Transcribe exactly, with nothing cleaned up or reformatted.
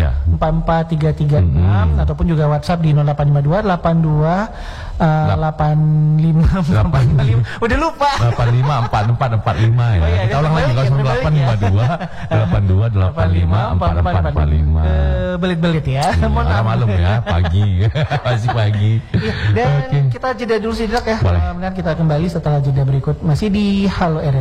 ya. empat empat tiga tiga enam hmm. ataupun juga WhatsApp di nol delapan lima dua delapan dua delapan lima empat lima. Udah lupa. delapan lima empat empat empat lima ya. Oh, iya, kita ulang lagi nol delapan lima dua delapan dua delapan lima empat empat empat lima. Belit-belit ya. Malam-malam ya, pagi. Masih pagi. Dan okay. kita jeda dulu sih, Dok ya. Boleh. Kemudian kita kembali setelah jeda berikut masih di Halo R R.